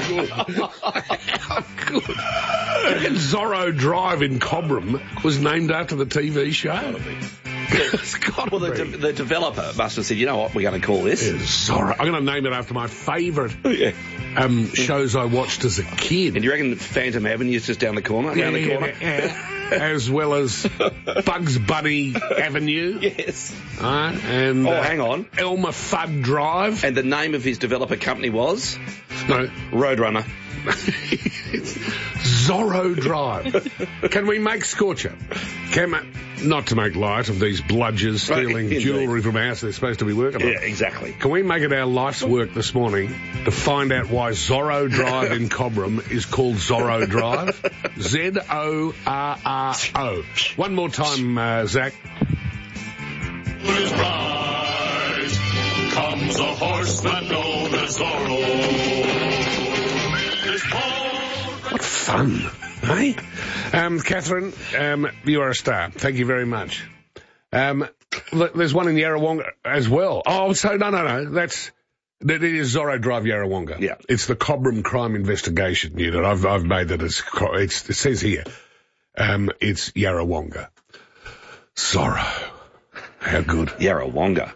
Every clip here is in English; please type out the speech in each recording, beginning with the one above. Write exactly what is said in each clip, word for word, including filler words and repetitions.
good? How good? And Zorro Drive in Cobram was named after the T V show. It's got to Well, the, be. de- the developer must have said, you know what, we're going to call this? Yeah, Zorro. I'm going to name it after my favourite Yeah. um, shows I watched as a kid. And do you reckon Phantom Avenue is just down the corner? Yeah, down the yeah, corner? yeah, yeah. As well as Bugs Bunny Avenue. Yes. Right, and Oh, uh, hang on. Elmer Fudd Drive. And the name of his developer company was? No, Roadrunner. Zorro Drive. Can we make Scorcher? Can ma- not to make light of these bludgers stealing Right, jewellery from a house they're supposed to be working on. Yeah, exactly. Can we make it our life's work this morning to find out why Zorro Drive in Cobram is called Zorro Drive? Z O R R O. One more time, uh, Zach. His bride comes a horseman known as Zorro. His paw- What fun, eh? Um, Catherine, um, you are a star. Thank you very much. Um, th- there's one in Yarrawonga as well. Oh, so no, no, no. That's that it is Zorro Drive Yarrawonga. Yeah. It's the Cobram Crime Investigation Unit. I've I've made that as co- it's, it says here. Um, it's Yarrawonga. Zorro. How good. Yarrawonga.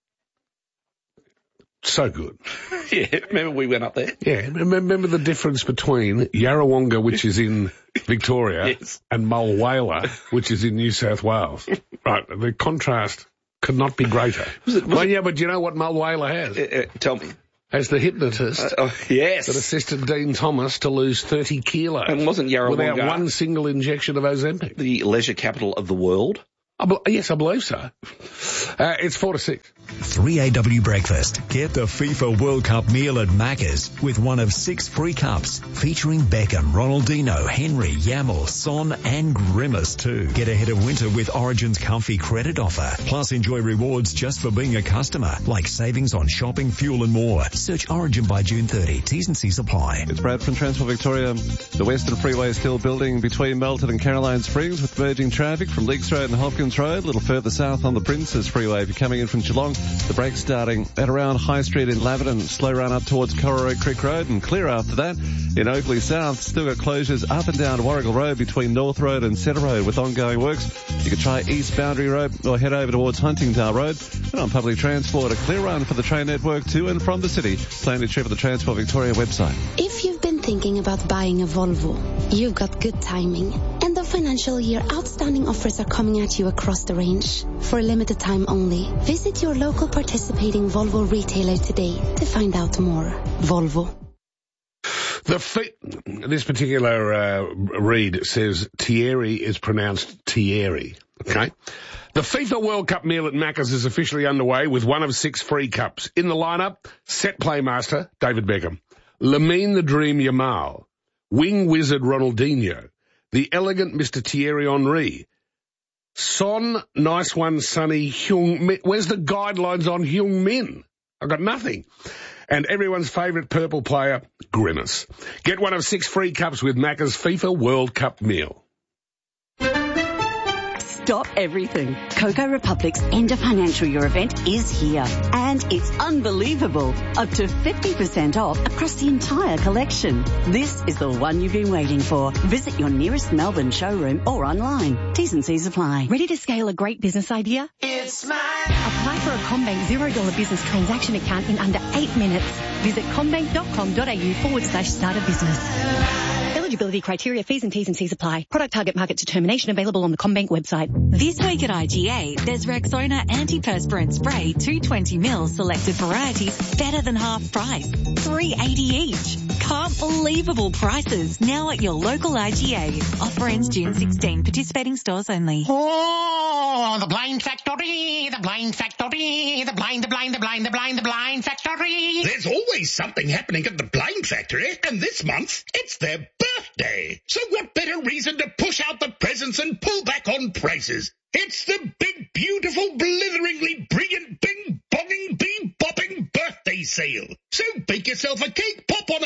So good. Yeah, remember we went up there? Yeah, remember the difference between Yarrawonga, which is in Victoria, Yes. and Mulwala, which is in New South Wales. Right, the contrast could not be greater. Was it- was well, it- yeah, but do you know what Mulwala has? Uh, uh, tell me. Has the hypnotist Uh, oh, yes. that assisted Dean Thomas to lose thirty kilos And wasn't Yarrawonga without one single injection of Ozempic. the leisure capital of the world? I be- yes, I believe so. Uh, it's four to six. three A W Breakfast. Get the FIFA World Cup meal at Macca's with one of six free cups featuring Beckham, Ronaldinho, Henry, Yamal, Son and Grimace too. Get ahead of winter with Origin's comfy credit offer. Plus enjoy rewards just for being a customer, like savings on shopping, fuel and more. Search Origin by June thirtieth. T's and C's apply. It's Brad from Transport Victoria. The Western Freeway is still building between Melton and Caroline Springs with merging traffic from Leaks Road and Hopkins Road. A little further south on the Princes Freeway if you're coming in from Geelong. The break starting at around High Street in Laverton. Slow run up towards Cororoy Creek Road and clear after that. In Oakley South, still got closures up and down Warrigal Road between North Road and Centre Road with ongoing works. You could try East Boundary Road or head over towards Huntingdale Road. And on public transport, a clear run for the train network to and from the city. Plan your trip at the Transport Victoria website. If you've been thinking about buying a Volvo, you've got good timing. End of financial year, outstanding offers are coming at you across the range. For a limited time only, visit your local participating Volvo retailer today to find out more. Volvo. The fi- this particular uh, read says Thierry is pronounced Thierry. Okay. The FIFA World Cup meal at Macca's is officially underway with one of six free cups. In the lineup, set playmaster David Beckham, Lamine the Dream Yamal, wing wizard Ronaldinho, the elegant Mister Thierry Henry, Son, nice one, Sonny, Hyung Min. Where's the guidelines on Hyung Min? I've got nothing. And everyone's favourite purple player, Grimace. Get one of six free cups with Macca's FIFA World Cup meal. Stop everything. Coco Republic's end of financial year event is here. And it's unbelievable. Up to fifty percent off across the entire collection. This is the one you've been waiting for. Visit your nearest Melbourne showroom or online. T's and C's apply. Ready to scale a great business idea? It's mine. Apply for a CommBank zero dollar business transaction account in under eight minutes. Visit commbank.com.au forward slash start a business. Eligibility criteria, fees and T's and C's apply. Product target market determination available on the CommBank website. This week at I G A, there's Rexona Antiperspirant Spray, two hundred twenty mil selected varieties, better than half price, three eighty each. Can't believable prices now at your local I G A. Offer ends June sixteenth. Participating stores only. Oh, the blind factory, the blind factory, the blind, the blind, the blind, the blind, the blind factory. There's always something happening at the Blind Factory, and this month, it's their birthday. So what better reason to push out the presents and pull back on prices? It's the big, beautiful, blitheringly brilliant, bing-bonging, bee-bopping birthday sale. So bake yourself a cake, pop on a party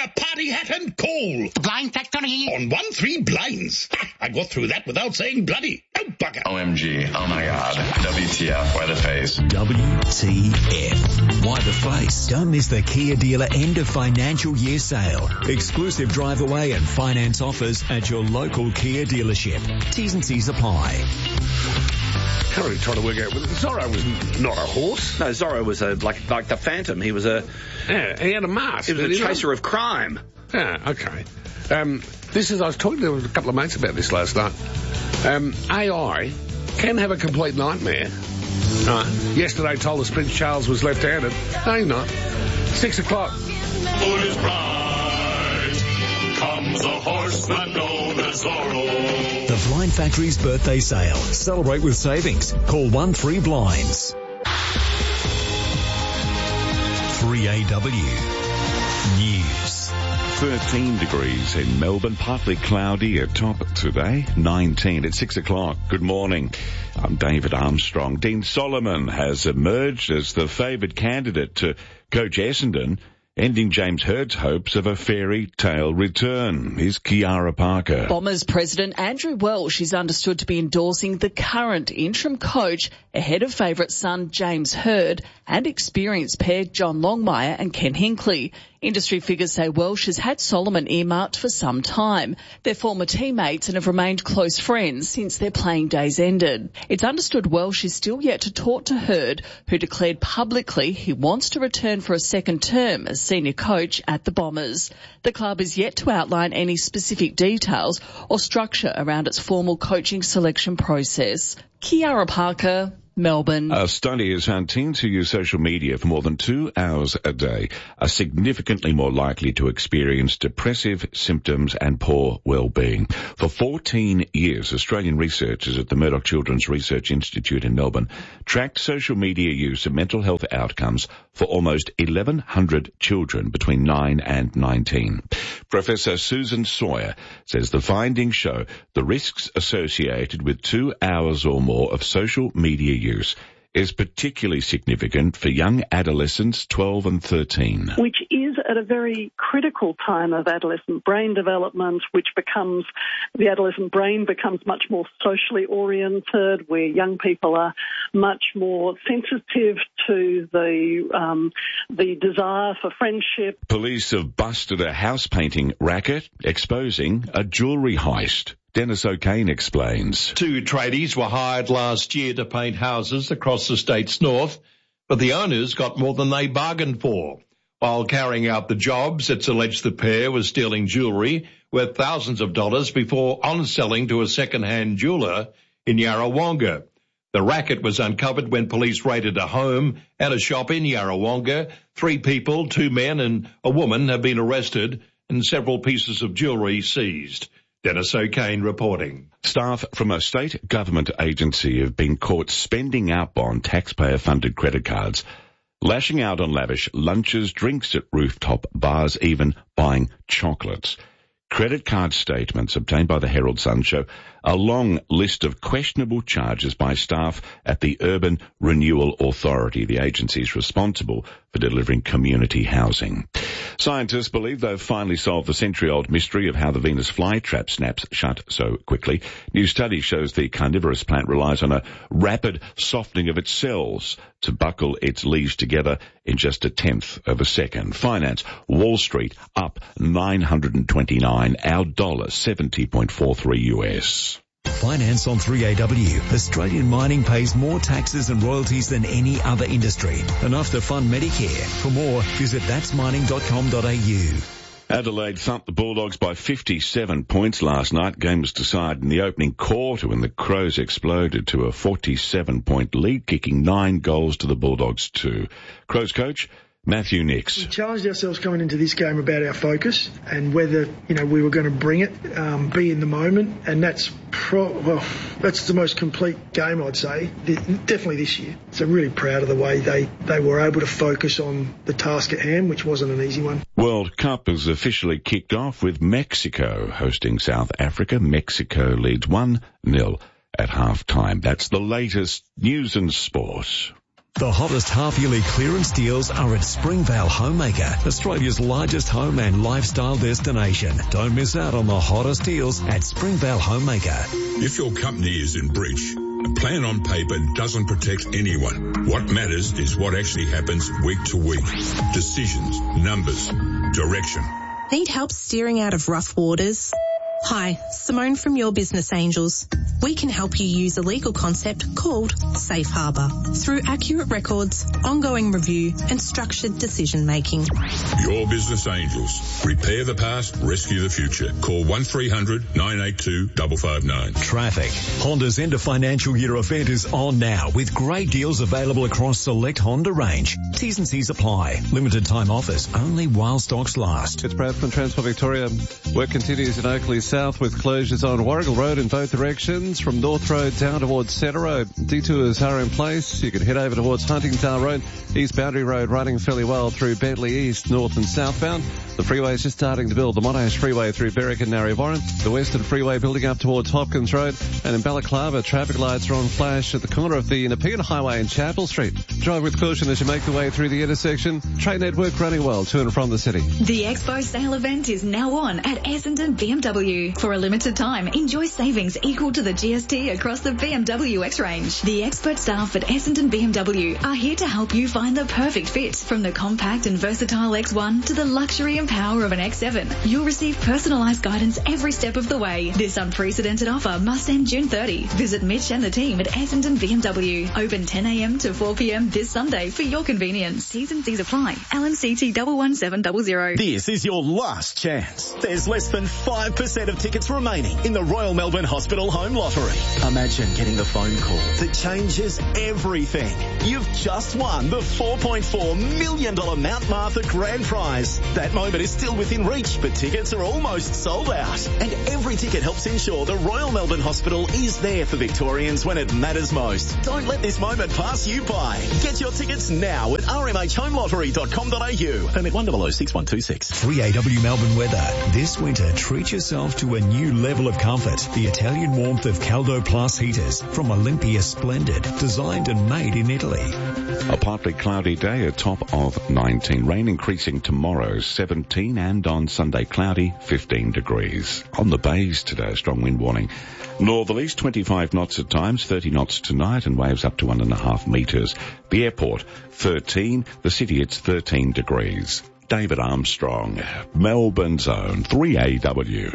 Free hat and call. The Blind Factory. On one three blinds. Ha, I got through that without saying bloody. Oh, bugger. O M G, oh my god. W T F, why the face? W T F. Why the face? Don't miss the Kia dealer end of financial year sale. Exclusive drive away and finance offers at your local Kia dealership. T's and C's apply. Can't really try to work out. Zorro was not a horse. No, Zorro was a like like the Phantom. He was a Yeah, he had a mask. he was a chaser of crime. Yeah, okay. Um, this is, I was talking to a couple of mates about this last night. Um, A I can have a complete nightmare. Right. Yesterday told us Prince Charles was left-handed. No, he's not. Six o'clock. For his bride comes a horseman known as Zorro. The Blind Factory's birthday sale. Celebrate with savings. Call one three blinds. three A W News. thirteen degrees in Melbourne, partly cloudy at top today, nineteen at six o'clock. Good morning. I'm David Armstrong. Dean Solomon has emerged as the favoured candidate to coach Essendon, ending James Hurd's hopes of a fairy tale return. Here's Kiara Parker. Bombers president Andrew Welsh is understood to be endorsing the current interim coach ahead of favourite son James Hird and experienced pair John Longmire and Ken Hinkley. Industry figures say Welsh has had Solomon earmarked for some time. They're former teammates and have remained close friends since their playing days ended. It's understood Welsh is still yet to talk to Hird, who declared publicly he wants to return for a second term as senior coach at the Bombers. The club is yet to outline any specific details or structure around its formal coaching selection process. Kiara Parker, Melbourne. A study has found teens who use social media for more than two hours a day are significantly more likely to experience depressive symptoms and poor well-being. For fourteen years, Australian researchers at the Murdoch Children's Research Institute in Melbourne tracked social media use and mental health outcomes for almost eleven hundred children between nine and nineteen. Professor Susan Sawyer says the findings show the risks associated with two hours or more of social media use use is particularly significant for young adolescents twelve and thirteen. Which is at a very critical time of adolescent brain development, which becomes, the adolescent brain becomes much more socially oriented, where young people are much more sensitive to the, um, the desire for friendship. Police have busted a house painting racket, exposing a jewellery heist. Dennis O'Kane explains. Two tradies were hired last year to paint houses across the state's north, but the owners got more than they bargained for. While carrying out the jobs, it's alleged the pair was stealing jewellery worth thousands of dollars before on-selling to a second-hand jeweller in Yarrawonga. The racket was uncovered when police raided a home and a shop in Yarrawonga. Three people, two men and a woman, have been arrested and several pieces of jewellery seized. Dennis O'Kane reporting. Staff from a state government agency have been caught spending up on taxpayer-funded credit cards, lashing out on lavish lunches, drinks at rooftop bars, even buying chocolates. Credit card statements obtained by the Herald Sun show a long list of questionable charges by staff at the Urban Renewal Authority, the agency is responsible for delivering community housing. Scientists believe they've finally solved the century-old mystery of how the Venus flytrap snaps shut so quickly. New study shows the carnivorous plant relies on a rapid softening of its cells to buckle its leaves together in just a tenth of a second. Finance, Wall Street up nine hundred twenty-nine, our dollar seventy point four three U S. Finance on three A W. Australian mining pays more taxes and royalties than any other industry. Enough to fund Medicare. For more, visit that's mining dot com dot a u. Adelaide thumped the Bulldogs by fifty-seven points last night. Game was decided in the opening quarter when the Crows exploded to a forty-seven point lead, kicking nine goals to the Bulldogs' two. Crows coach Matthew Nix. We challenged ourselves coming into this game about our focus and whether, you know, we were going to bring it, um, be in the moment, and that's pro- well, that's the most complete game, I'd say, th- definitely this year. So I'm really proud of the way they, they were able to focus on the task at hand, which wasn't an easy one. World Cup has officially kicked off with Mexico hosting South Africa. Mexico leads one nil at half-time. That's the latest news and sport. The hottest half-yearly clearance deals are at Springvale Homemaker, Australia's largest home and lifestyle destination. Don't miss out on the hottest deals at Springvale Homemaker. If your company is in breach, a plan on paper doesn't protect anyone. What matters is what actually happens week to week. Decisions, numbers, direction. Need help steering out of rough waters? Hi, Simone from Your Business Angels. We can help you use a legal concept called Safe Harbour through accurate records, ongoing review and structured decision making. Your Business Angels. Repair the past, rescue the future. Call one three hundred nine eight two five five nine. Traffic. Honda's end of financial year event is on now with great deals available across select Honda range. T's and C's apply. Limited time offers only while stocks last. It's Brad from Transport Victoria. Work continues in Oakley South with closures on Warrigal Road in both directions from North Road down towards Centre Road. Detours are in place. You can head over towards Huntingdale Road. East Boundary Road running fairly well through Bentley East, north and southbound. The freeway is just starting to build. The Monash Freeway through Berwick and Narre Warren. The Western Freeway building up towards Hopkins Road. And in Balaclava, traffic lights are on flash at the corner of the Nepean Highway and Chapel Street. Drive with caution as you make the way through the intersection. Train network running well to and from the city. The Expo sale event is now on at Essendon B M W. For a limited time, enjoy savings equal to the G S T across the B M W X range. The expert staff at Essendon B M W are here to help you find the perfect fit. From the compact and versatile X one to the luxury and power of an X seven, you'll receive personalised guidance every step of the way. This unprecedented offer must end June thirtieth. Visit Mitch and the team at Essendon B M W. Open ten a m to four p m this Sunday for your convenience. T's and C's apply. L M C T one one seven zero zero. This is your last chance. There's less than five percent of tickets remaining in the Royal Melbourne Hospital Home Lottery. Imagine getting the phone call that changes everything. You've just won the four point four million dollars Mount Martha Grand Prize. That moment is still within reach, but tickets are almost sold out. And every ticket helps ensure the Royal Melbourne Hospital is there for Victorians when it matters most. Don't let this moment pass you by. Get your tickets now at r m h home lottery dot com dot a u. Permit one zero zero six one two six. three A W Melbourne weather. This winter, treat yourself to a new level of comfort. The Italian warmth of Caldo Plus heaters from Olympia Splendid, designed and made in Italy. A partly cloudy day, a top of nineteen. Rain increasing tomorrow, seventeen, and on Sunday cloudy, fifteen degrees. On the bays today, strong wind warning. Northerlies, twenty-five knots at times, thirty knots tonight, and waves up to one and a half metres. The airport, thirteen. The city, it's thirteen degrees. David Armstrong, Melbourne's own three A W.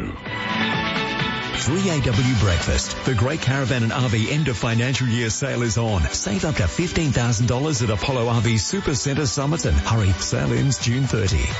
three A W Breakfast. The Great Caravan and R V end of financial year sale is on. Save up to fifteen thousand dollars at Apollo R V Super Centre Somerton. Hurry, sale ends June thirtieth.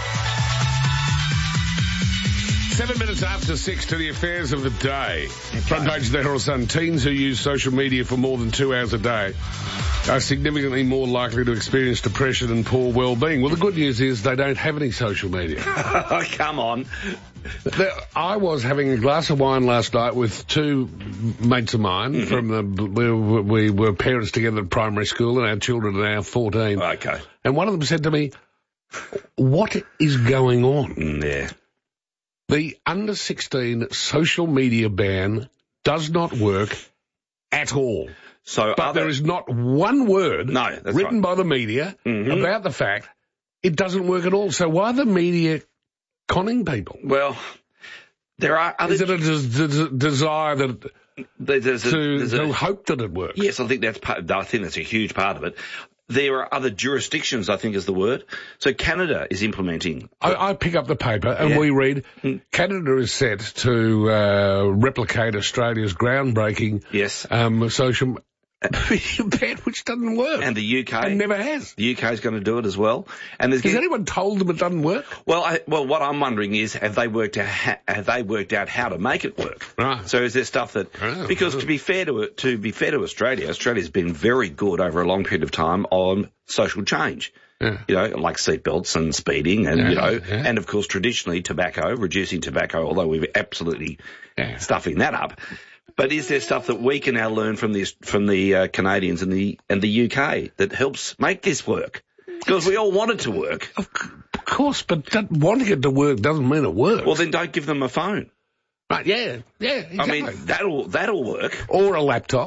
Seven minutes after six to the affairs of the day. Front page of the Herald Sun. Teens who use social media for more than two hours a day are significantly more likely to experience depression and poor well-being. Well, the good news is they don't have any social media. Come on. I was having a glass of wine last night with two mates of mine mm-hmm. from the, we, we were parents together at primary school and our children are now fourteen. Okay. And one of them said to me, what is going on? Mm, yeah. The under sixteen social media ban does not work at all. So but other... there is not one word no, that's written right. by the media mm-hmm. about the fact it doesn't work at all. So why are the media conning people? Well, there are other... Is it a des- des- desire that there's a, to, there's to a... hope that it works? Yes, I think that's part, I think that's a huge part of it. There are other jurisdictions, I think is the word. So Canada is implementing. I, I pick up the paper and yeah. we read, mm. Canada is set to uh, replicate Australia's groundbreaking yes. um, social ban, which doesn't work. And the U K. And never has. The U K is going to do it as well. And there's Has getting... anyone told them it doesn't work? Well, I, well, what I'm wondering is, have they worked out ha- have they worked out how to make it work? Right. So is there stuff that oh, because oh. to be fair to it, to be fair to Australia, Australia's been very good over a long period of time on social change. Yeah. You know, like seatbelts and speeding and, yeah, you know, yeah. and of course traditionally tobacco, reducing tobacco, although we're absolutely yeah. stuffing that up. But is there stuff that we can now learn from the from the uh, Canadians and the and the U K that helps make this work? Because we all want it to work. Of course, but that wanting it to work doesn't mean it works. Well, then don't give them a phone. Right? Yeah, yeah. Exactly. I mean, that'll that'll work. Or a laptop.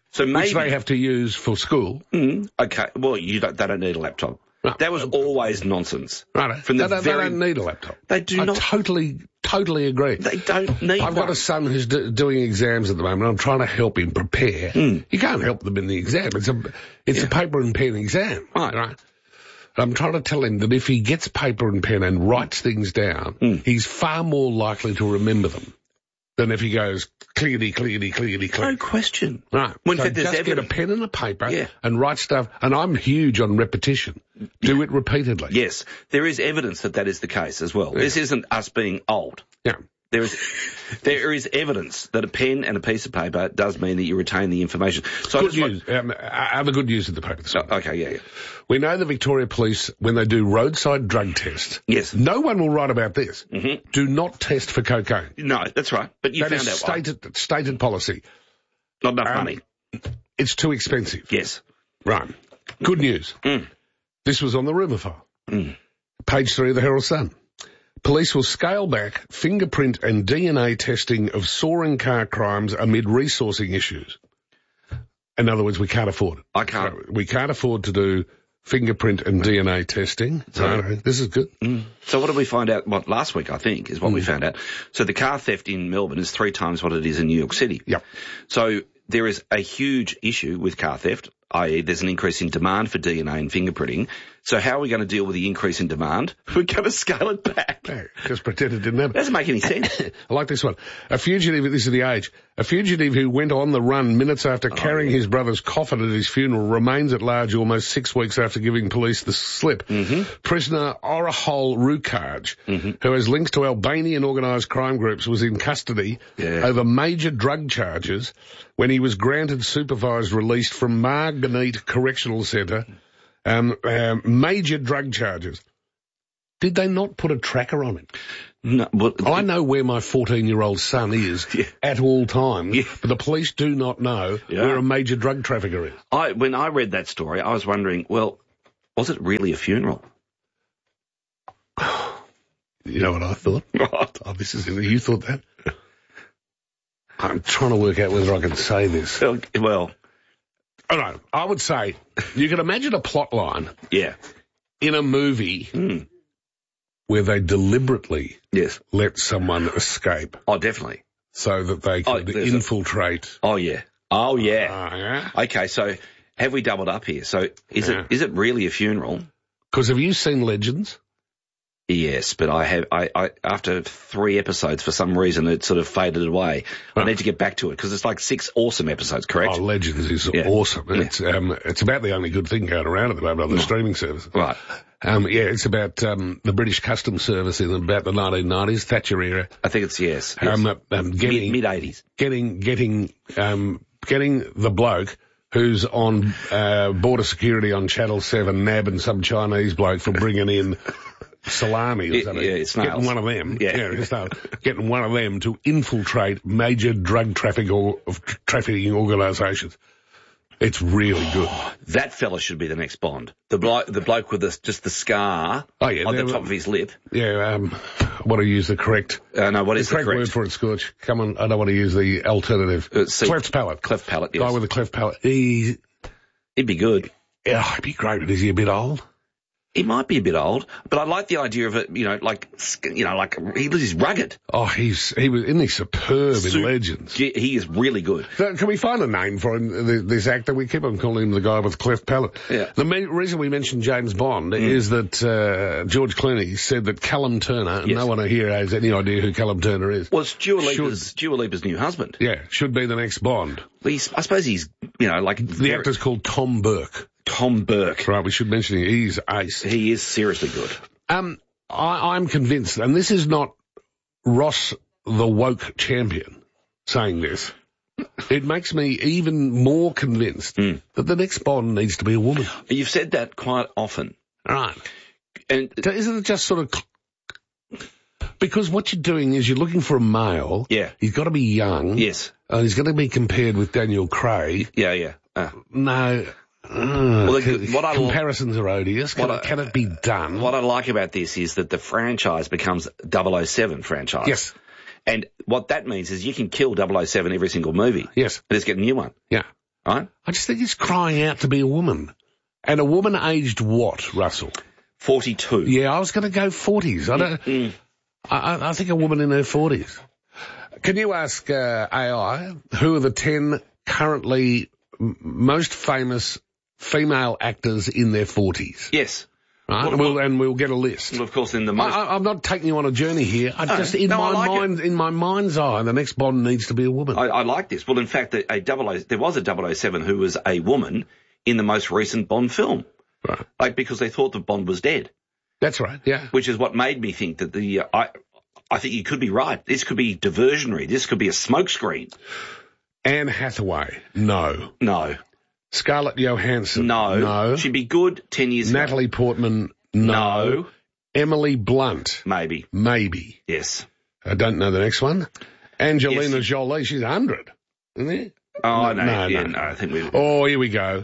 So maybe which they have to use for school. Mm, okay. Well, you don't, they don't need a laptop. Right. That was always nonsense. Right. From the they, don't, very, they don't need a laptop. They do I not. totally, totally agree. They don't need I've one. got a son who's do, doing exams at the moment. I'm trying to help him prepare. Mm. You can't help them in the exam. It's a, it's Yeah. a paper and pen exam. Right. Right. I'm trying to tell him that if he gets paper and pen and writes things down, Mm. he's far more likely to remember them than if he goes clickety, clickety, clickety, click. No question. Right. When So fact, there's just get a evidence- pen and a paper Yeah. and write stuff. And I'm huge on repetition. Do it repeatedly. Yes, there is evidence that that is the case as well. This isn't us being old. Yeah. There is, there is evidence that a pen and a piece of paper does mean that you retain the information. So I Good just want- news. Um, other good news of the paper this morning. Okay, yeah, yeah. We know the Victoria Police, when they do roadside drug tests, yes, no one will write about this. Mm-hmm. Do not test for cocaine. No, that's right. But you that found is out why. stated, stated policy. Not enough Um, money. It's too expensive. Yes. Right. Good news. Mm. This was on the rumour file. Mm. Page three of the Herald Sun. Police will scale back fingerprint and D N A testing of soaring car crimes amid resourcing issues. In other words, we can't afford it. I can't. So we can't afford to do fingerprint and D N A testing. So this is good. Mm. So what did we find out? What last week, I think, is what Mm. we found out. So the car theft in Melbourne is three times what it is in New York City. Yep. So there is a huge issue with car theft, that is there's an increase in demand for D N A and fingerprinting. So how are we going to deal with the increase in demand? We're going to scale it back. No, just pretend it didn't happen. Doesn't make any sense. I like this one. A fugitive, this is the Age, a fugitive who went on the run minutes after Oh, carrying yeah. his brother's coffin at his funeral remains at large almost six weeks after giving police the slip. Mm-hmm. Prisoner Orahol Rukaj, Mm-hmm. who has links to Albanian organised crime groups, was in custody Yeah. over major drug charges when he was granted supervised release from Marghanite Correctional Centre. Um, um, major drug charges. Did they not put a tracker on it? No, well, I know where my fourteen-year-old son is Yeah. at all times, Yeah. but the police do not know Yeah. where a major drug trafficker is. I, when I read that story, I was wondering, well, was it really a funeral? You know what I thought? Oh, this is you thought that? I'm trying to work out whether I can say this. Well, well All right, I would say you can imagine a plot line yeah. in a movie Mm. where they deliberately Yes. let someone escape Oh, definitely. so that they Oh, could there's a- infiltrate. Oh, yeah. Oh, yeah. Uh, yeah. Okay, so have we doubled up here? So is Yeah. it is it really a funeral? Because have you seen Legends? Yes, but I have, I, I, after three episodes, for some reason, it sort of faded away. I Right. need to get back to it because it's like six awesome episodes, correct? Oh, Legends is Yeah. awesome. Yeah. It's um, it's about the only good thing going around at the moment on the streaming services. Right. Um, yeah, it's about um, the British Customs Service in about the nineteen nineties, Thatcher era. I think it's yes. yes. Um, uh, um, getting Mid eighties. getting getting um, getting the bloke who's on uh, border security on Channel Seven nabbing some Chinese bloke for bringing in salami or Yeah, something. yeah, it's snails. Getting one of them. Yeah. it's not- getting one of them to infiltrate major drug traffic or of trafficking organisations. It's really good. That fella should be the next Bond. The bloke, the bloke with the, just the scar Oh, yeah, on the they're- top of his lip. Yeah, um, I want to use the correct. Uh, no, what the is the correct, correct? word for it, Scorch? Come on, I don't want to use the alternative. Uh, see- cleft palate. Cleft palate, yes. Guy with a cleft palate. He, He'd be good. yeah, he'd be great, but is he a bit old? He might be a bit old, but I like the idea of it, you know, like, you know, like, he, he's rugged. Oh, he's, he was, isn't he superb Su- in Legends? He he is really good. So can we find a name for him, th- this actor? We keep on calling him the guy with the cleft palate. Yeah. The main reason we mentioned James Bond is that uh, George Clooney said that Callum Turner, and Yes. no one here has any idea who Callum Turner is. Well, it's Dua Should- Lipa's, Dua Lipa's new husband. Yeah, should be the next Bond. He's, I suppose he's, you know, like... The actor's called Tom Burke. Tom Burke. Right, we should mention him. He's ace. He is seriously good. Um, I, I'm convinced, and this is not Ross the woke champion saying this. It makes me even more convinced Mm. that the next Bond needs to be a woman. You've said that quite often. Right. And So isn't it just sort of... Because what you're doing is you're looking for a male. Yeah. He's got to be young. yes. And he's going to be compared with Daniel Craig. Yeah, yeah. Uh, No. Well, Uh, the- what I- comparisons are odious. Can, what I- can it be done? what I like about this is that the franchise becomes double oh seven franchise. Yes. And what that means is you can kill double oh seven every single movie. Yes. But just get a new one. Yeah. right? I just think he's crying out to be a woman. And a woman aged what, Russell? forty-two. Yeah, I was going to go forties. I don't. Mm. I, I think a woman in her forties. Can you ask uh, A I who are the ten currently m- most famous female actors in their forties? Yes. Right, Well, and, we'll, well- and we'll get a list. Well, of course, in the most... I, I, I'm not taking you on a journey here. I No, just in no, my I like mind, in my mind's eye, the next Bond needs to be a woman. I, I like this. Well, in fact, a, a double O, there was a double oh seven who was a woman in the most recent Bond film. Right. Like, because they thought that Bond was dead. That's right, yeah. Which is what made me think that the, uh, I, I think you could be right. This could be diversionary. This could be a smokescreen. Anne Hathaway, no. No. Scarlett Johansson, No. no. She'd be good ten years Natalie ago. Portman, no. No. Emily Blunt, Maybe. maybe. Yes. I don't know the next one. Angelina Yes. Jolie, she's one hundred, isn't she? Oh, no. no, yeah, no. no, I think we... Oh, here we go.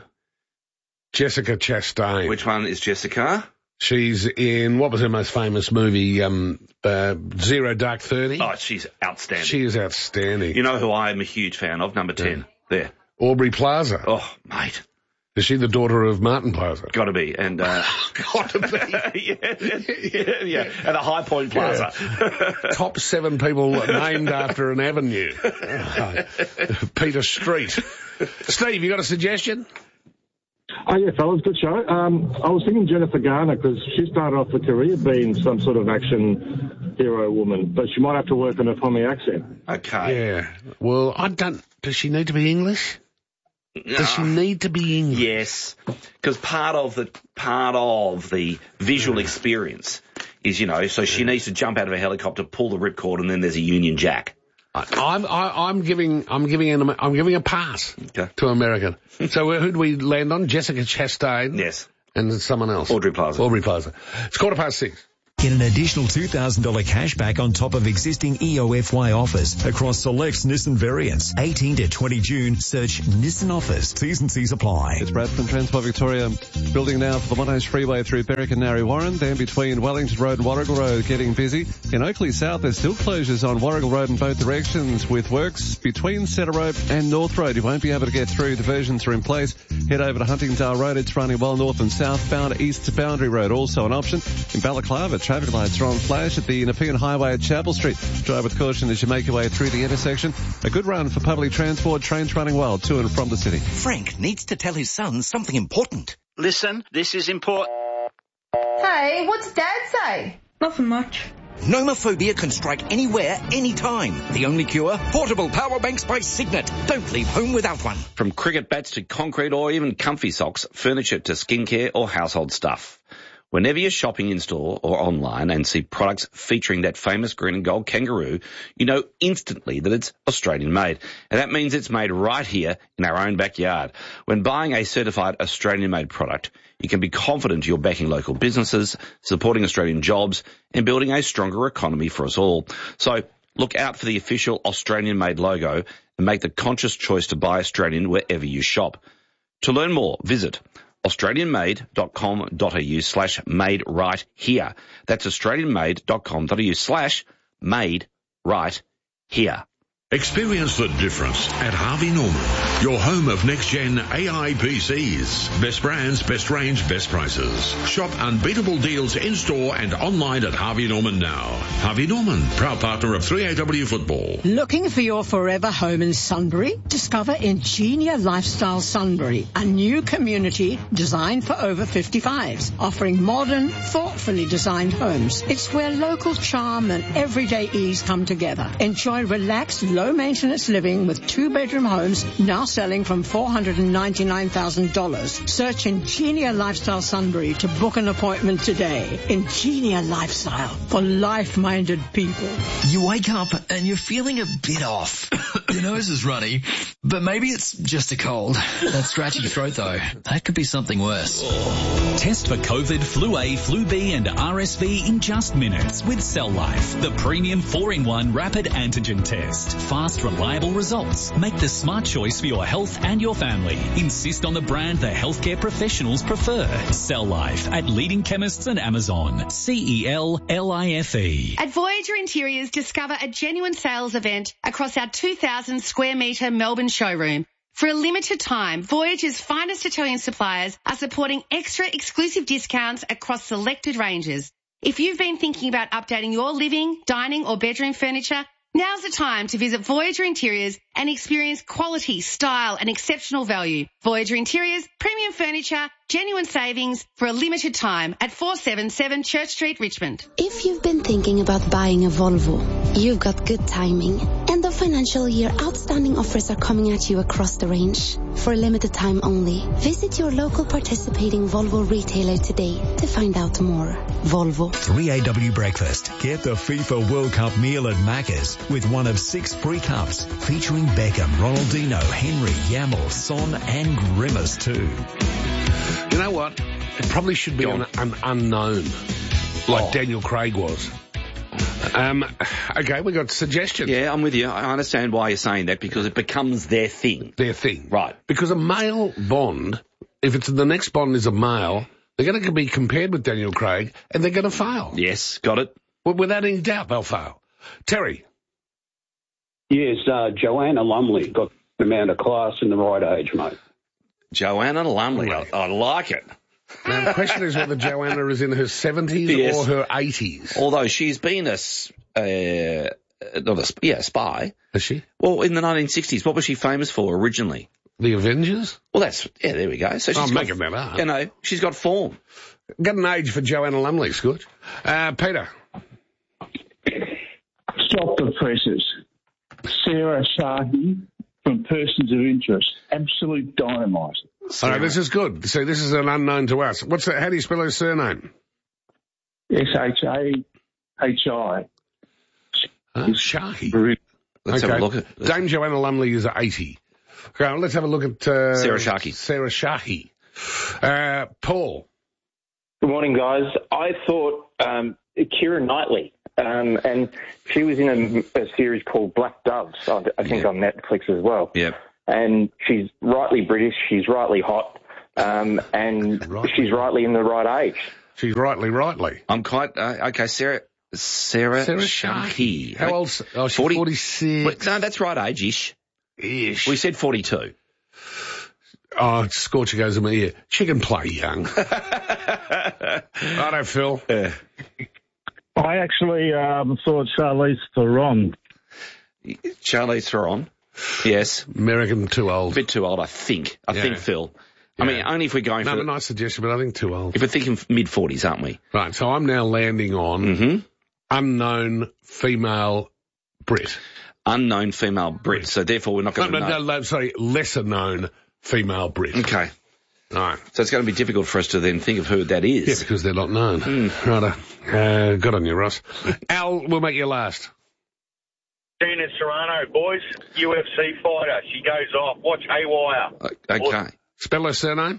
Jessica Chastain. Which one is Jessica? She's in, what was her most famous movie, um, uh, Zero Dark Thirty? Oh, she's outstanding. She is outstanding. You know who I am a huge fan of? Number ten. There. Aubrey Plaza. Oh, mate. Is she the daughter of Martin Plaza? Got to be. And, uh... Got to be. yeah, yeah, yeah. At a High Point Plaza. Yeah. Top seven people named after an avenue. Oh, Peter Street. Steve, you got a suggestion? Oh, yeah, fellas, good show. Um, I was thinking Jennifer Garner because she started off her career being some sort of action hero woman, but she might have to work on her Tommy accent. Okay. Yeah. Well, I don't... Does she need to be English? Does she need to be English? Yes, because part of the part of the visual experience is, you know, so she needs to jump out of a helicopter, pull the ripcord, and then there's a Union Jack. I, I'm I, I'm giving I'm giving an, I'm giving a pass Okay. to American. So uh, who do we land on? Jessica Chastain. Yes. And someone else. Audrey Plaza. Aubrey Plaza. It's quarter past six. Get an additional two thousand dollars cash back on top of existing E O F Y offers across select Nissan variants. eighteen to twenty June, search Nissan offers. T's and C's apply. It's Brad from Transport Victoria. Building now for the Monash Freeway through Berwick and Narre Warren. Then between Wellington Road and Warrigal Road getting busy. In Oakley South, there's still closures on Warrigal Road in both directions with works between Cedar Road and North Road. You won't be able to get through. Diversions are in place. Head over to Huntingdale Road. It's running well north and southbound. East to Boundary Road also an option. In Balaclava, traffic lights are on flash at the Nepean Highway at Chapel Street. Drive with caution as you make your way through the intersection. A good run for public transport. Trains running well to and from the city. Frank needs to tell his son something important. Listen, this is important. Hey, what's Dad say? Nothing much. Nomophobia can strike anywhere, anytime. The only cure? Portable power banks by Signet. Don't leave home without one. From cricket bats to concrete or even comfy socks, furniture to skincare or household stuff. Whenever you're shopping in store or online and see products featuring that famous green and gold kangaroo, you know instantly that it's Australian made. And that means it's made right here in our own backyard. When buying a certified Australian made product, you can be confident you're backing local businesses, supporting Australian jobs and building a stronger economy for us all. So look out for the official Australian made logo and make the conscious choice to buy Australian wherever you shop. To learn more, visit australianmade.com.au slash made right here. That's australianmade.com.au slash made right here. Experience the difference at Harvey Norman, your home of next-gen A I P Cs. Best brands, best range, best prices. Shop unbeatable deals in-store and online at Harvey Norman now. Harvey Norman, proud partner of three A W Football. Looking for your forever home in Sunbury? Discover Ingenia Lifestyle Sunbury, a new community designed for over fifty-fives, offering modern, thoughtfully designed homes. It's where local charm and everyday ease come together. Enjoy relaxed, low-maintenance living with two-bedroom homes now selling from four hundred ninety-nine thousand dollars. Search Ingenia Lifestyle Sunbury to book an appointment today. Ingenia Lifestyle for life-minded people. You wake up and you're feeling a bit off. Your nose is runny, but maybe it's just a cold. That scratchy throat, though, that could be something worse. Test for COVID, Flu A, Flu B and R S V in just minutes with Cell Life, the premium four in one rapid antigen test. Fast, reliable results. Make the smart choice for your health and your family. Insist on the brand the healthcare professionals prefer. Cell Life at leading chemists and Amazon. C E L L I F E. At Voyager Interiors, discover a genuine sales event across our two thousand square metre Melbourne showroom. For a limited time, Voyager's finest Italian suppliers are supporting extra exclusive discounts across selected ranges. If you've been thinking about updating your living, dining or bedroom furniture, now's the time to visit Voyager Interiors and experience quality, style and exceptional value. Voyager Interiors, premium furniture, genuine savings for a limited time at four seventy-seven Church Street, Richmond. If you've been thinking about buying a Volvo, you've got good timing. End of financial year, outstanding offers are coming at you across the range. For a limited time only, visit your local participating Volvo retailer today to find out more. Volvo. three A W Breakfast. Get the FIFA World Cup meal at Macca's with one of six free cups featuring Beckham, Ronaldinho, Henry, Yamal, Son and Grimace too. You know what? It probably should be an, an unknown, like oh. Daniel Craig was. Um, okay, we got suggestions. Yeah, I'm with you. I understand why you're saying that, because it becomes their thing. Their thing. Right. Because a male Bond, if it's the next Bond is a male, they're going to be compared with Daniel Craig and they're going to fail. Yes, got it. Well, without any doubt, they'll fail. Terry. Yes, uh, Joanna Lumley got the amount of class in the right age, mate. Joanna Lumley, I, I like it. Now, the question is whether Joanna is in her seventies yes. or her eighties. Although she's been a, uh, not a, yeah, a spy. Has she? Well, in the nineteen sixties, what was she famous for originally? The Avengers? Well, that's, yeah, there we go. So she's I'm got, making that up. You know, she's got form. Got an age for Joanna Lumley, Scooch. Uh, Peter. Stop the presses. Sarah Shahi from Persons of Interest. Absolute dynamite. All right, this is good. So this is an unknown to us. What's that? How do you spell her surname? S H A H I. Uh, Shahi. Let's okay. have a look at this. Dame Joanna Lumley is eighty. Okay, well, let's have a look at... Uh, Sarah Shahi. Sarah Shahi. Uh, Paul. Good morning, guys. I thought um, Keira Knightley, um, and she was in a, a series called Black Doves, I, I think yeah. on Netflix as well. Yeah. And she's rightly British, she's rightly hot, um, and rightly. she's rightly in the right age. She's rightly, rightly. I'm quite... Uh, okay, Sarah... Sarah, Sarah Shahi. How old's... Oh, she's forty, forty-six. Wait, no, that's right age-ish. Ish. We said forty-two. Oh, Scorcher goes in my ear. She can play young. Righto, Phil. Yeah. I actually um, thought Charlize Theron. Charlize Theron? Yes. American, too old. A bit too old, I think. I yeah. think, Phil. Yeah. I mean, only if we're going no, for... No, nice suggestion, but I think too old. If we're thinking mid-forties, aren't we? Right, so I'm now landing on mm-hmm. unknown female Brit. Unknown female Brit, so therefore we're not going no, to no, know. No, no, sorry, lesser-known female Brit. Okay. All right. So it's going to be difficult for us to then think of who that is. Yeah, because they're not known. Mm. Righto. Uh, good on you, Ross. Al, we'll make you last. Gina Serrano, boys, U F C fighter. She goes off. Watch Haywire. Okay. Spell her surname?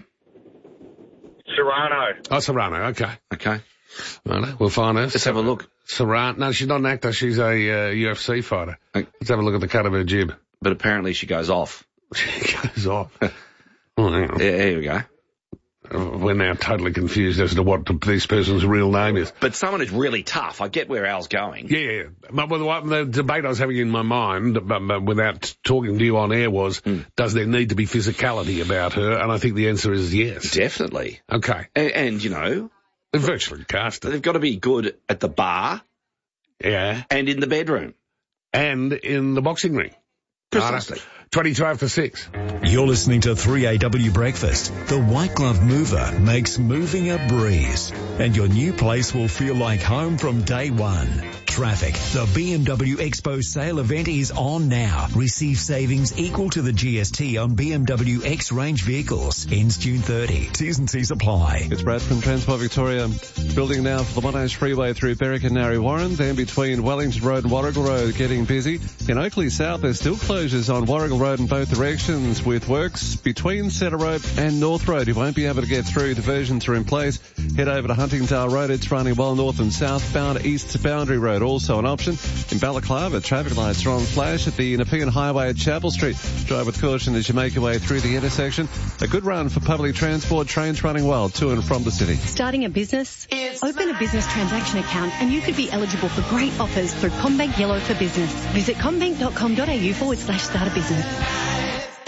Serrano. Oh, Serrano, okay. Okay. Righto, we'll find her. Let's have a look. Serrano. No, she's not an actor. She's a uh, U F C fighter. Okay. Let's have a look at the cut of her jib. But apparently she goes off. She goes off. Oh, hang on. Yeah, here we go. We're now totally confused as to what this person's real name is. But someone who's really tough. I get where Al's going. Yeah, yeah. But what the debate I was having in my mind, but, but without talking to you on air, was, mm. does there need to be physicality about her? And I think the answer is yes. Definitely. Okay. And, and you know... They're virtually cast it. They've got to be good at the bar. Yeah. And in the bedroom. And in the boxing ring. Precisely. twenty-two after six. You're listening to three A W Breakfast. The White Glove Mover makes moving a breeze. And your new place will feel like home from day one. Traffic. The B M W Expo sale event is on now. Receive savings equal to the G S T on B M W X-Range vehicles. Ends June thirtieth. T's and C's apply. It's Brad from Transport Victoria. Building now for the Monash Freeway through Berwick and Narre Warren. Then between Wellington Road and Warrigal Road getting busy. In Oakley South, there's still closures on Warrigal Road in both directions with works between Centre Road and North Road. You won't be able to get through. Diversions are in place. Head over to Huntingdale Road. It's running well north and southbound. East to Boundary Road also an option. In Balaclava, traffic lights are on flash at the Nepean Highway at Chapel Street. Drive with caution as you make your way through the intersection. A good run for public transport. Trains running well to and from the city. Starting a business? Open a business transaction account and you could be eligible for great offers through CommBank Yellow for Business. Visit commbank.com.au forward slash start a business.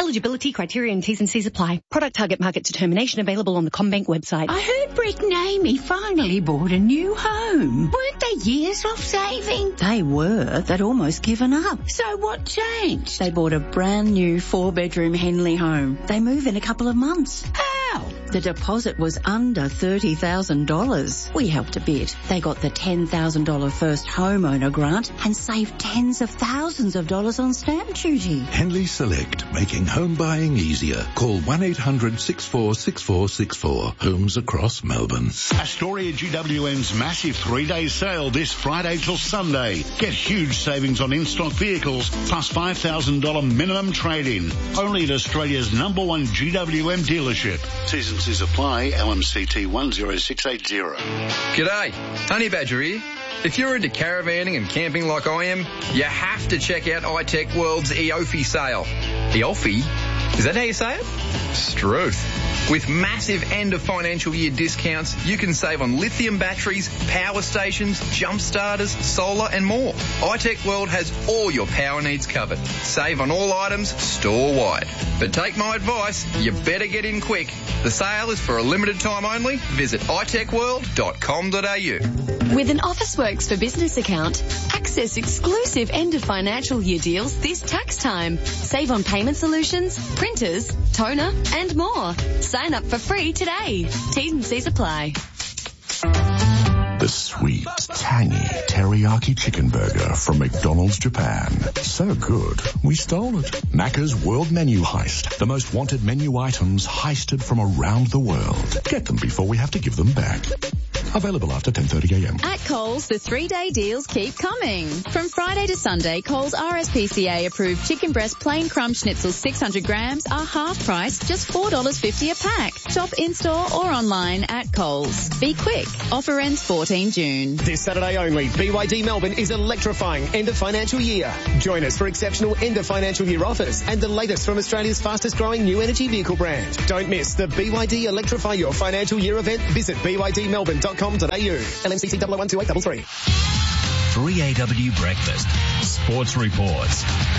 Eligibility, criteria and T's and C's apply. Product target market determination available on the CommBank website. I heard Britt and Amy finally bought a new home. Weren't they years off saving? They were. They'd almost given up. So what changed? They bought a brand new four-bedroom Henley home. They move in a couple of months. How? The deposit was under thirty thousand dollars. We helped a bit. They got the ten thousand dollars first homeowner grant and saved tens of thousands of dollars on stamp duty. Henley Select, making home buying easier. Call one eight hundred six four six four six four. Homes across Melbourne. Astoria G W N's massive three-day sale this Friday till Sunday. Get huge savings on in-stock vehicles plus five thousand dollars minimum trade-in. Only at Australia's number one G W M dealership. T's and C's apply. L M C T one zero six eight zero. G'day, Honey Badger here. If you're into caravanning and camping like I am, you have to check out iTech World's E O F I sale. E O F I? Is that how you say it? Struth. With massive end of financial year discounts, you can save on lithium batteries, power stations, jump starters, solar and more. iTech World has all your power needs covered. Save on all items store-wide. But take my advice, you better get in quick. The sale is for a limited time only. Visit i tech world dot com dot a u. With an Officeworks for Business account, access exclusive end of financial year deals this tax time. Save on payment solutions, printers, toner and more. Sign up for free today. T's and C's apply. The sweet, tangy teriyaki chicken burger from McDonald's Japan. So good, we stole it. Macca's World Menu Heist. The most wanted menu items heisted from around the world. Get them before we have to give them back. Available after ten thirty a m. At Coles, the three-day deals keep coming. From Friday to Sunday, Coles R S P C A approved chicken breast plain crumb schnitzels six hundred grams are half price, just four dollars fifty a pack. Shop in-store or online at Coles. Be quick. Offer ends fourteenth June. This Saturday only, B Y D Melbourne is electrifying end of financial year. Join us for exceptional end of financial year offers and the latest from Australia's fastest growing new energy vehicle brand. Don't miss the B Y D Electrify Your Financial Year event. Visit b y d melbourne dot com dot a u. L M C T double oh one two eight three three. three A W Breakfast. Sports Reports.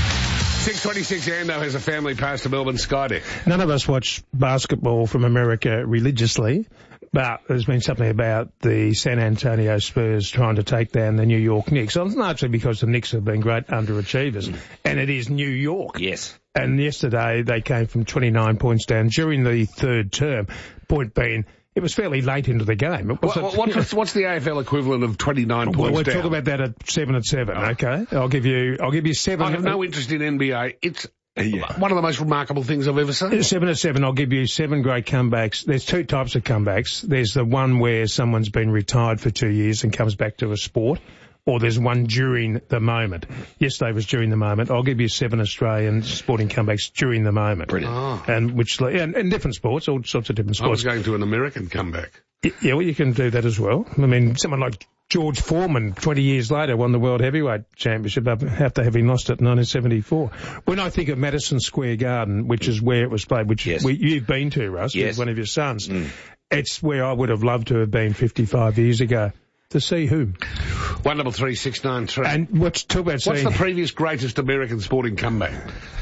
six twenty-six Ando has a family pass to Melbourne Skydeck. None of us watch basketball from America religiously, but there's been something about the San Antonio Spurs trying to take down the New York Knicks. Well, it's largely because the Knicks have been great underachievers, mm. and it is New York. Yes. And yesterday they came from twenty-nine points down during the third term, point being it was fairly late into the game. It was what, what's, what's the A F L equivalent of twenty-nine well, points we'll down? We'll talk about that at seven at seven, oh. okay? I'll give you, I'll give you seven. I have no interest in N B A. It's yeah. one of the most remarkable things I've ever seen. Seven at seven, I'll give you seven great comebacks. There's two types of comebacks. There's the one where someone's been retired for two years and comes back to a sport, or there's one during the moment. Yesterday was during the moment. I'll give you seven Australian sporting comebacks during the moment. Brilliant. Oh. And which, and, and different sports, all sorts of different sports. I was going to an American comeback. Yeah, well, you can do that as well. I mean, someone like George Foreman, twenty years later, won the World Heavyweight Championship after having lost it in nineteen seventy-four. When I think of Madison Square Garden, which is where it was played, which yes. we, you've been to, Russ, yes. with one of your sons, mm. it's where I would have loved to have been fifty-five years ago. To see who? One double three six nine three. And what's talk about What's seeing, the previous greatest American sporting comeback?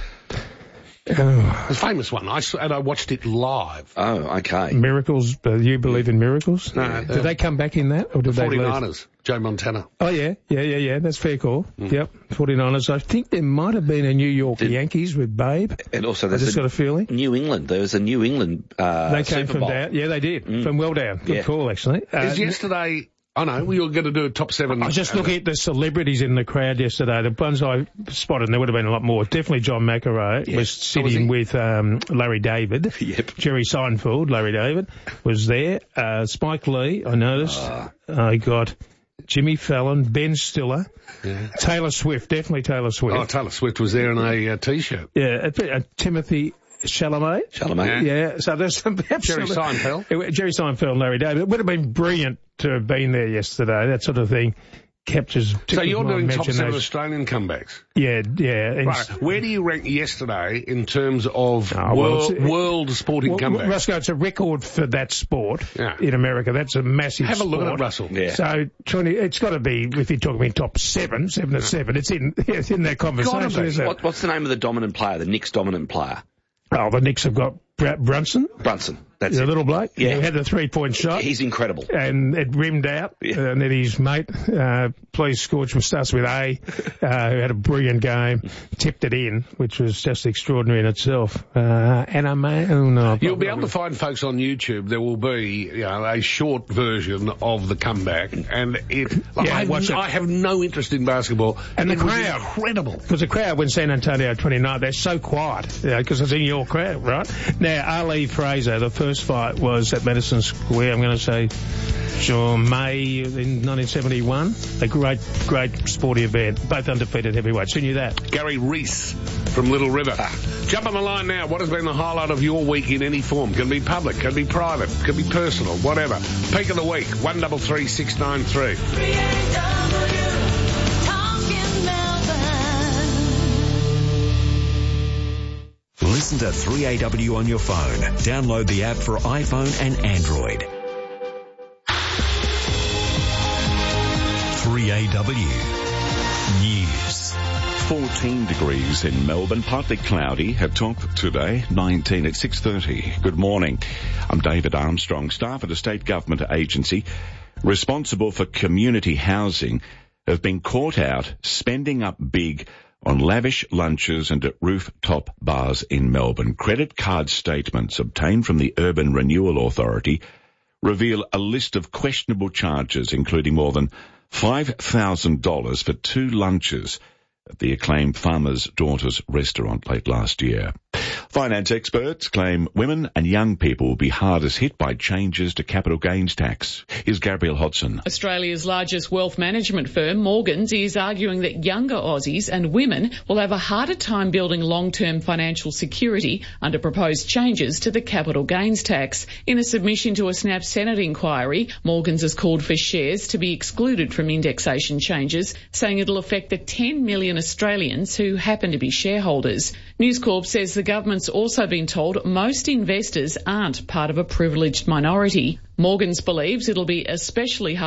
Oh. A famous one. I saw, and I watched it live. Oh, okay. Miracles. Uh, you believe in miracles? No. Uh, did they come back in that, or did the they forty-niners, Joe Montana. Oh, yeah. Yeah, yeah, yeah. That's fair call. Mm. Yep. forty-niners. I think there might have been a New York did, Yankees with Babe. And also there's I just a got a feeling. New England. There was a New England uh They came Super from Bowl. down. Yeah, they did. Mm. From well down. Good yeah. call, actually. Uh, Is yesterday... I know, we were going to do a top seven. I was just looking at the celebrities in the crowd yesterday. The ones I spotted, and there would have been a lot more. Definitely John McEnroe yes. was sitting was with um, Larry David. Yep. Jerry Seinfeld, Larry David, was there. Uh, Spike Lee, I noticed. Uh. I got Jimmy Fallon, Ben Stiller, yeah. Taylor Swift, definitely Taylor Swift. Oh, Taylor Swift was there in a uh, T-shirt. Yeah, uh, uh, Timothy... Chalamet. Chalamet. Yeah. yeah. So there's some... Jerry Seinfeld. It, Jerry Seinfeld and Larry David. It would have been brilliant to have been there yesterday. That sort of thing captures... So you're doing top seven Australian comebacks? Yeah, yeah. And right. Where do you rank yesterday in terms of oh, world, well, world sporting well, comebacks? Russell, it's a record for that sport yeah. in America. That's a massive Have a sport. look at it, Russell. Yeah. So twenty, it's got to be, if you're talking top seven, seven at seven, it's in, it's in that conversation. What, what's the name of the dominant player, the Knicks dominant player? Oh, the Knicks have got Br- Brunson. Brunson. That's the it. little bloke. Yeah. He had the three-point shot. He's incredible. And it rimmed out. Yeah. And then his mate, uh, please scored from starts with A, uh, who had a brilliant game, tipped it in, which was just extraordinary in itself. Uh, and I may, oh no. You'll be able to find, folks, on YouTube, there will be, you know, a short version of the comeback. And it, like, Yeah, I, watch have, it. I have no interest in basketball. And the it was crowd. incredible. Because the crowd, when San Antonio twenty-nine, they're so quiet, because it's in your crowd, right? Now, Ali Fraser, the first fight was at Madison Square, I'm going to say, sure, May in nineteen seventy-one. A great, great sporty event. Both undefeated heavyweights. Who knew that? Gary Reese from Little River. Jump on the line now. What has been the highlight of your week in any form? Can be public, can be private, can be personal, whatever. Peak of the week, one double three six nine three. Listen to three A W on your phone. Download the app for iPhone and Android. three A W News. fourteen degrees in Melbourne, partly cloudy. At top today, nineteen at six thirty. Good morning. I'm David Armstrong. Staff at a state government agency responsible for community housing have been caught out spending up big on lavish lunches and at rooftop bars in Melbourne. Credit card statements obtained from the Urban Renewal Authority reveal a list of questionable charges, including more than five thousand dollars for two lunches at the acclaimed Farmer's Daughters restaurant late last year. Finance experts claim women and young people will be hardest hit by changes to capital gains tax. Here's Gabrielle Hodson. Australia's largest wealth management firm, Morgans, is arguing that younger Aussies and women will have a harder time building long-term financial security under proposed changes to the capital gains tax. In a submission to a Snap Senate inquiry, Morgans has called for shares to be excluded from indexation changes, saying it'll affect the ten million Australians who happen to be shareholders. News Corp says the government's also been told most investors aren't part of a privileged minority. Morgans believes it'll be especially hard